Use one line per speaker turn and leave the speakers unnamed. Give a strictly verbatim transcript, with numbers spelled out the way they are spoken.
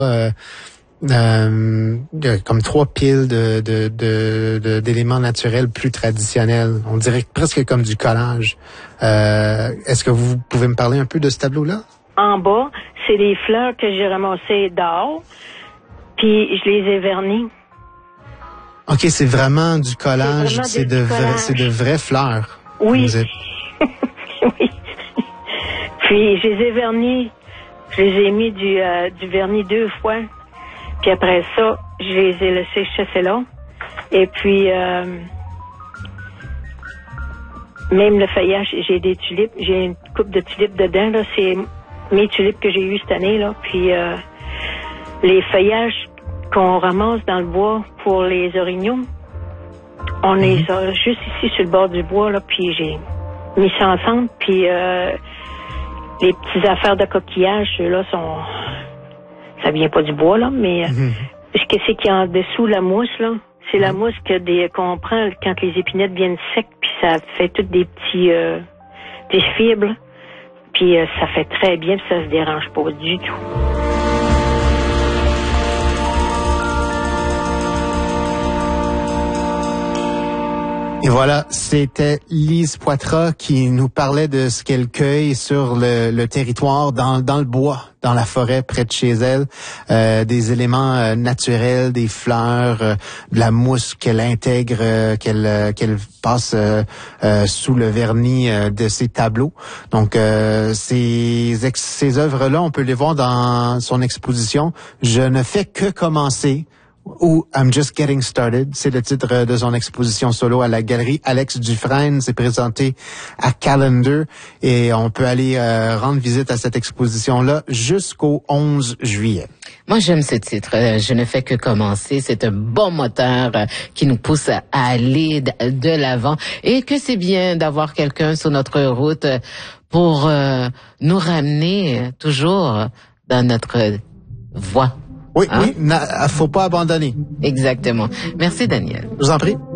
Euh, euh, comme trois piles de, de, de, de, d'éléments naturels plus traditionnels. On dirait presque comme du collage. Euh, est-ce que vous pouvez me parler un peu de ce tableau-là?
En bas, c'est des fleurs que j'ai ramassées dehors, puis je les ai vernies.
OK, c'est vraiment du collage.
C'est,
c'est, de, vra... c'est de vraies fleurs.
Oui. Êtes... oui. Puis je les ai vernis. Je les ai mis du, euh, du vernis deux fois. Puis après ça, je les ai laissés chasser là. Et puis, euh, même le feuillage, j'ai des tulipes. J'ai une coupe de tulipes dedans. Là, c'est mes tulipes que j'ai eues cette année. Là. Puis, euh, les feuillages qu'on ramasse dans le bois pour les orignaux, on mm-hmm. les a juste ici sur le bord du bois. Là, puis j'ai mis ça ensemble. Puis, euh, les petites affaires de coquillage, ceux-là sont... Ça vient pas du bois, là, mais mm-hmm. ce que c'est qu'il y a en dessous, la mousse, là, c'est mm-hmm. la mousse que des, qu'on prend quand les épinettes viennent secs, puis ça fait toutes des petits euh, des fibres, puis euh, ça fait très bien, puis ça se dérange pas du tout.
Et voilà, c'était Lise Poitras qui nous parlait de ce qu'elle cueille sur le, le territoire, dans, dans le bois, dans la forêt près de chez elle, euh, des éléments euh, naturels, des fleurs, euh, de la mousse qu'elle intègre, euh, qu'elle euh, qu'elle passe euh, euh, sous le vernis euh, de ses tableaux. Donc, euh, ces, ex- ces œuvres-là, on peut les voir dans son exposition « Je ne fais que commencer ». Ou I'm Just Getting Started, c'est le titre de son exposition solo à la galerie Alex Dufresne. C'est présenté à Callender et on peut aller euh, rendre visite à cette exposition-là jusqu'au onze juillet.
Moi, j'aime ce titre. Je ne fais que commencer. C'est un bon moteur qui nous pousse à aller de l'avant et que c'est bien d'avoir quelqu'un sur notre route pour euh, nous ramener toujours dans notre voie.
Oui,
hein?
oui, na- faut pas abandonner.
Exactement. Merci, Daniel.
Je vous en prie.